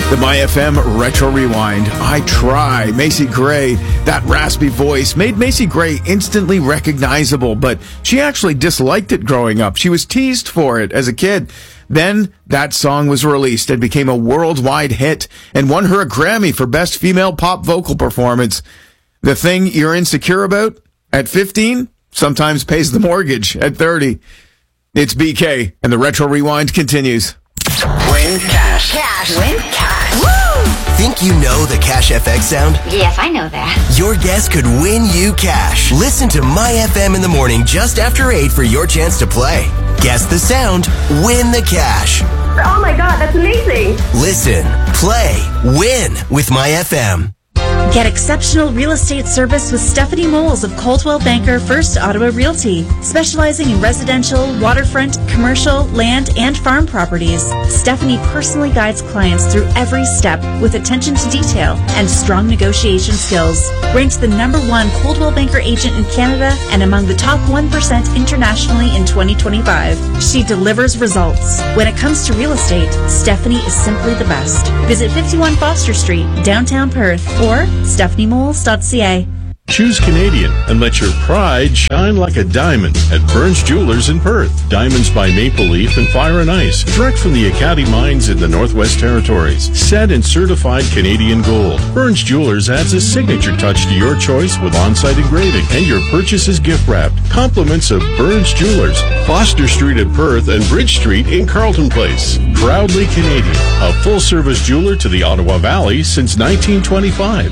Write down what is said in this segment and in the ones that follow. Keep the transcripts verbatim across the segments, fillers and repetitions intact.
The My F M Retro Rewind. I try. Macy Gray, that raspy voice made Macy Gray instantly recognizable, but she actually disliked it growing up. She was teased for it as a kid. Then that song was released and became a worldwide hit and won her a Grammy for Best Female Pop Vocal Performance. The thing you're insecure about at fifteen sometimes pays the mortgage at thirty. It's B K, and the Retro Rewind continues. Win cash. Cash. Win cash. Woo! Think you know the Cash F X sound? Yes, I know that. Your guess could win you cash. Listen to My F M in the morning just after eight for your chance to play. Guess the sound, win the cash. Oh my God, that's amazing. Listen, play, win with My F M. Get exceptional real estate service with Stephanie Moles of Coldwell Banker First Ottawa Realty, specializing in residential, waterfront, commercial, land, and farm properties. Stephanie personally guides clients through every step with attention to detail and strong negotiation skills. Ranked the number one Coldwell Banker agent in Canada and among the top one percent internationally in twenty twenty-five. She delivers results. When it comes to real estate, Stephanie is simply the best. Visit fifty-one Foster Street, downtown Perth, or stephanie moles dot c a. Choose Canadian and let your pride shine like a diamond at Burns Jewelers in Perth. Diamonds by Maple Leaf and Fire and Ice, direct from the Acadie mines in the Northwest Territories. Set in certified Canadian gold. Burns Jewelers adds a signature touch to your choice with on-site engraving, and your purchase is gift wrapped. Compliments of Burns Jewelers, Foster Street in Perth and Bridge Street in Carleton Place. Proudly Canadian, a full-service jeweler to the Ottawa Valley since nineteen twenty-five.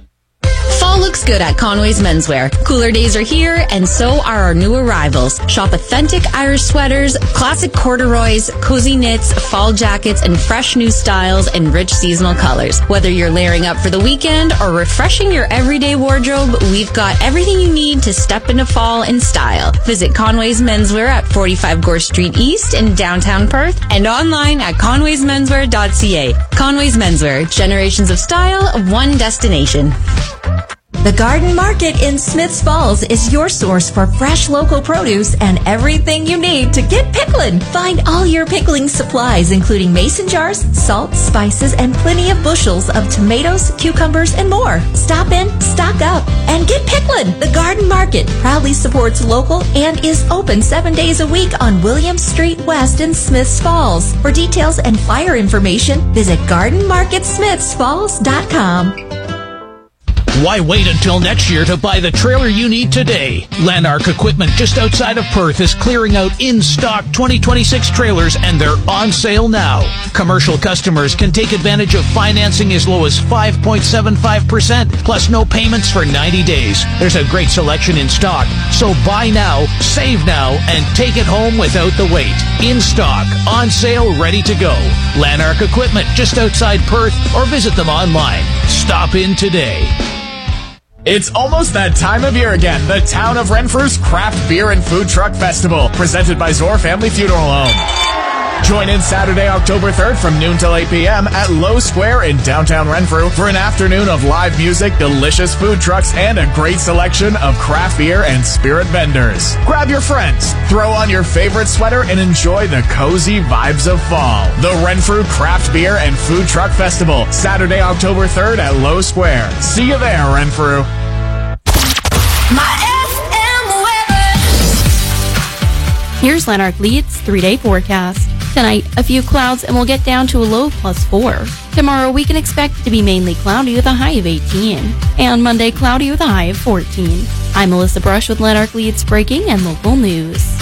Fall looks good at Conway's Menswear. Cooler days are here, and so are our new arrivals. Shop authentic Irish sweaters, classic corduroys, cozy knits, fall jackets, and fresh new styles in rich seasonal colors. Whether you're layering up for the weekend or refreshing your everyday wardrobe, we've got everything you need to step into fall in style. Visit Conway's Menswear at forty-five Gore Street East in downtown Perth and online at conways menswear dot c a. Conway's Menswear, generations of style, one destination. The Garden Market in Smiths Falls is your source for fresh local produce and everything you need to get pickling. Find all your pickling supplies, including mason jars, salt, spices, and plenty of bushels of tomatoes, cucumbers, and more. Stop in, stock up, and get pickling. The Garden Market proudly supports local and is open seven days a week on William Street West in Smiths Falls. For details and flyer information, visit garden market smiths falls dot com. Why wait until next year to buy the trailer you need today? Lanark Equipment just outside of Perth is clearing out in-stock twenty twenty-six trailers, and they're on sale now. Commercial customers can take advantage of financing as low as five point seven five percent, plus no payments for ninety days. There's a great selection in stock, so buy now, save now, and take it home without the wait. In stock, on sale, ready to go. Lanark Equipment just outside Perth, or visit them online. Stop in today. It's almost that time of year again. The Town of Renfrew's Craft Beer and Food Truck Festival, presented by Zor Family Funeral Home. Join in Saturday, October third from noon till eight p.m. at Lowe Square in downtown Renfrew for an afternoon of live music, delicious food trucks, and a great selection of craft beer and spirit vendors. Grab your friends, throw on your favorite sweater, and enjoy the cozy vibes of fall. The Renfrew Craft Beer and Food Truck Festival, Saturday, October third at Lowe Square. See you there, Renfrew. My F M weather. Here's Lanark Leeds three-day forecast. Tonight, a few clouds and we'll get down to a low plus four. Tomorrow, we can expect it to be mainly cloudy with a high of eighteen. And Monday, cloudy with a high of fourteen. I'm Melissa Brush with Lanark Leeds Breaking and Local News.